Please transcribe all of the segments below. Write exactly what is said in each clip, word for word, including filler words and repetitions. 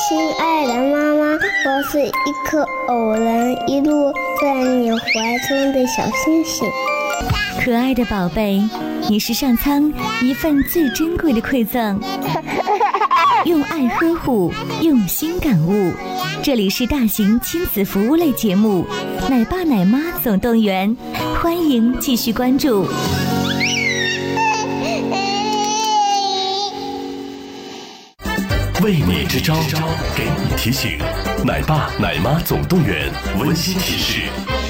亲爱的妈妈，我是一颗偶然一路在你怀中的小星星。 可爱的宝贝，你是上苍一份最珍贵的馈赠。用爱呵护，用心感悟。这里是大型亲子服务类节目《奶爸奶妈总动员》，欢迎继续关注。 为你支招，给你提醒。奶爸奶妈总动员温馨提示。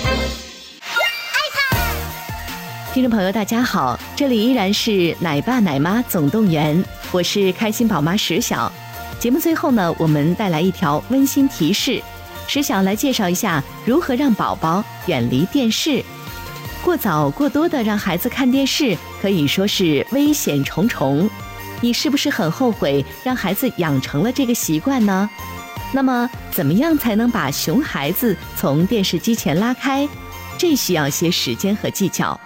听众朋友大家好，这里依然是奶爸奶妈总动员，我是开心宝妈石晓。节目最后呢，我们带来一条温馨提示，石晓来介绍一下如何让宝宝远离电视。过早过多的让孩子看电视，可以说是危险重重。你是不是很后悔让孩子养成了这个习惯呢？那么怎么样才能把熊孩子从电视机前拉开？这需要些时间和技巧。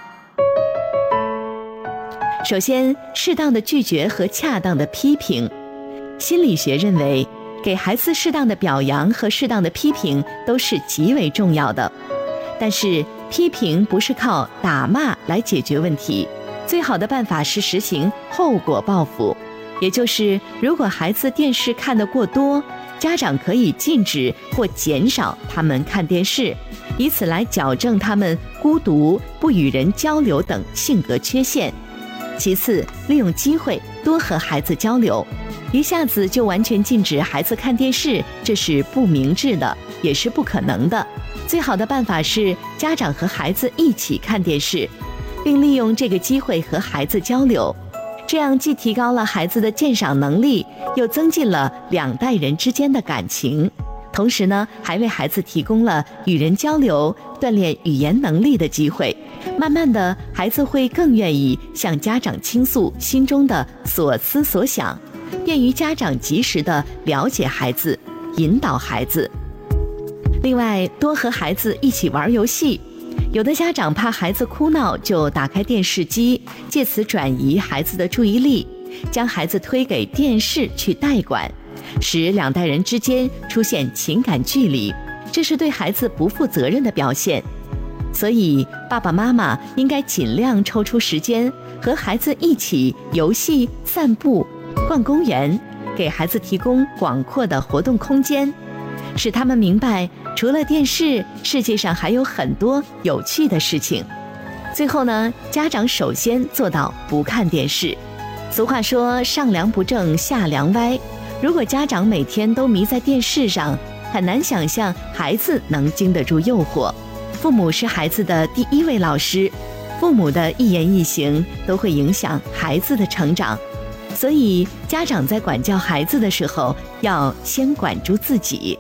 首先，适当的拒绝和恰当的批评。心理学认为，给孩子适当的表扬和适当的批评都是极为重要的。但是，批评不是靠打骂来解决问题，最好的办法是实行后果报复。也就是，如果孩子电视看得过多，家长可以禁止或减少他们看电视，以此来矫正他们孤独、不与人交流等性格缺陷。其次，利用机会多和孩子交流。一下子就完全禁止孩子看电视，这是不明智的，也是不可能的。最好的办法是家长和孩子一起看电视，并利用这个机会和孩子交流，这样既提高了孩子的鉴赏能力，又增进了两代人之间的感情，同时呢，还为孩子提供了与人交流、锻炼语言能力的机会。慢慢的，孩子会更愿意向家长倾诉心中的所思所想，便于家长及时的了解孩子，引导孩子。另外，多和孩子一起玩游戏。有的家长怕孩子哭闹，就打开电视机，借此转移孩子的注意力，将孩子推给电视去代管，使两代人之间出现情感距离，这是对孩子不负责任的表现。所以，爸爸妈妈应该尽量抽出时间和孩子一起游戏、散步、逛公园，给孩子提供广阔的活动空间，使他们明白，除了电视，世界上还有很多有趣的事情。最后呢，家长首先做到不看电视。俗话说，上梁不正下梁歪。如果家长每天都迷在电视上，很难想象孩子能经得住诱惑。父母是孩子的第一位老师，父母的一言一行都会影响孩子的成长。所以，家长在管教孩子的时候，要先管住自己。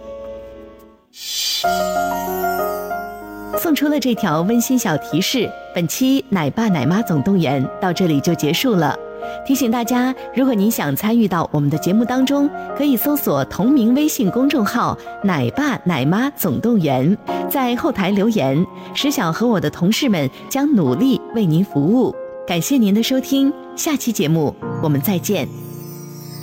送出了这条温馨小提示，本期奶爸奶妈总动员到这里就结束了。提醒大家，如果您想参与到我们的节目当中，可以搜索同名微信公众号奶爸奶妈总动员，在后台留言，石晓和我的同事们将努力为您服务。感谢您的收听，下期节目我们再见。